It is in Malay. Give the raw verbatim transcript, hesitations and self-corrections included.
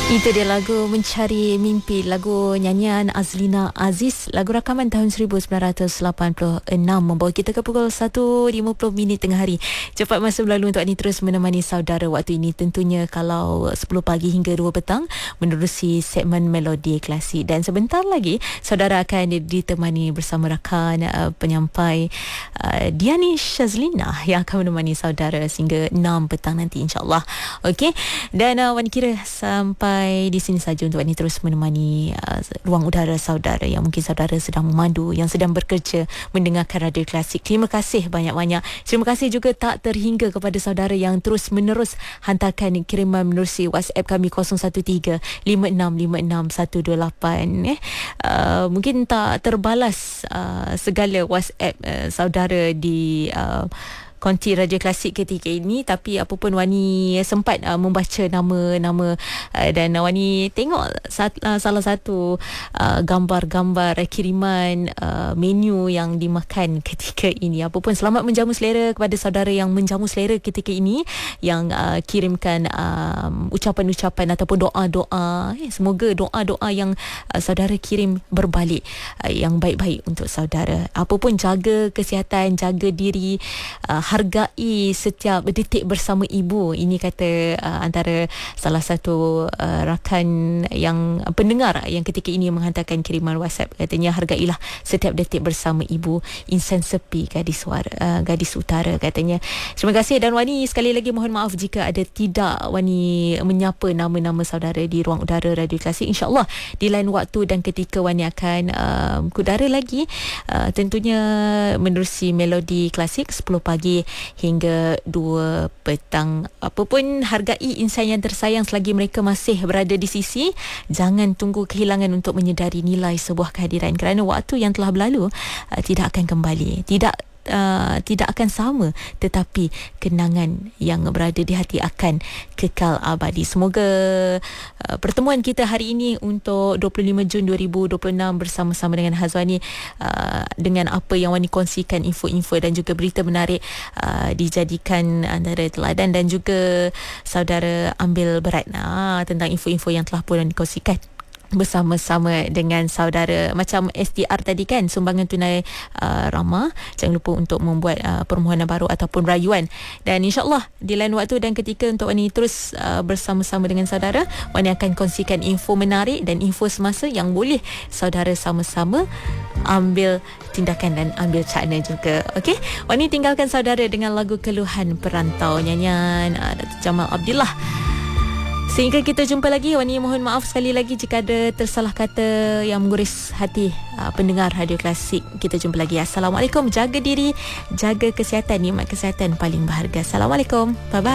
Itu dia lagu Mencari Mimpi, lagu nyanyian Azlina Aziz, lagu rakaman tahun seribu sembilan ratus lapan puluh enam, membawa kita ke pukul satu lima puluh minit tengah hari. Cepat masa berlalu untuk ini terus menemani saudara waktu ini, tentunya kalau sepuluh pagi hingga dua petang menerusi segmen Melodi Klasik. Dan sebentar lagi saudara akan ditemani bersama rakan uh, penyampai uh, Diani Shazlina yang akan menemani saudara sehingga enam petang nanti, insyaAllah. Okey, dan uh, Wan kira sampai di sini saja untuk ini terus menemani uh, ruang udara saudara yang mungkin saudara sedang memandu, yang sedang bekerja mendengarkan Radio Klasik. Terima kasih banyak-banyak. Terima kasih juga tak terhingga kepada saudara yang terus menerus hantarkan kiriman menerusi WhatsApp kami kosong satu tiga lima enam lima enam satu dua lapan. Eh. Uh, mungkin tak terbalas uh, segala WhatsApp uh, saudara di uh, konti Radio Klasik ketika ini, tapi apapun Wani sempat uh, membaca nama-nama uh, dan Wani tengok sat, uh, salah satu uh, gambar-gambar kiriman uh, menu yang dimakan ketika ini. Apapun, selamat menjamu selera kepada saudara yang menjamu selera ketika ini, yang uh, kirimkan um, ucapan-ucapan ataupun doa-doa. Eh, semoga doa-doa yang uh, saudara kirim berbalik uh, yang baik-baik untuk saudara. Apapun, jaga kesihatan, jaga diri, uh, hargai setiap detik bersama ibu. Ini kata uh, antara salah satu uh, rakan yang pendengar yang ketika ini menghantarkan kiriman WhatsApp. Katanya, hargailah setiap detik bersama ibu, insan sepi gadis suara, uh, gadis utara, katanya. Terima kasih. Dan Wani sekali lagi mohon maaf jika ada tidak Wani menyapa nama-nama saudara di ruang udara Radio Klasik. InsyaAllah di lain waktu dan ketika Wani akan uh, kudara lagi, uh, tentunya menerusi Melodi Klasik sepuluh pagi hingga dua petang. Apapun, hargai insan yang tersayang selagi mereka masih berada di sisi. Jangan tunggu kehilangan untuk menyedari nilai sebuah kehadiran, kerana waktu yang telah berlalu uh, tidak akan kembali, tidak Uh, tidak akan sama, tetapi kenangan yang berada di hati akan kekal abadi. Semoga uh, pertemuan kita hari ini untuk dua puluh lima Jun dua ribu dua puluh enam bersama-sama dengan Hazwani, uh, dengan apa yang Wani kongsikan, info-info dan juga berita menarik, uh, dijadikan antara teladan dan juga saudara ambil berat uh, tentang info-info yang telah pun Wani kongsikan bersama-sama dengan saudara. Macam S D R tadi kan, sumbangan tunai uh, ramah, jangan lupa untuk membuat uh, permohonan baru ataupun rayuan. Dan insyaAllah di lain waktu dan ketika untuk Wani terus uh, bersama-sama dengan saudara, Wani akan kongsikan info menarik dan info semasa yang boleh saudara sama-sama ambil tindakan dan ambil cakna juga. Okey, Wani tinggalkan saudara dengan lagu Keluhan Perantau, nyanyian uh, Datuk Jamal Abdillah. Sehingga kita jumpa lagi, Wani mohon maaf sekali lagi jika ada tersalah kata yang mengguris hati uh, pendengar Radio Klasik. Kita jumpa lagi. Assalamualaikum. Jaga diri, jaga kesihatan, nikmat kesihatan paling berharga. Assalamualaikum. Bye bye.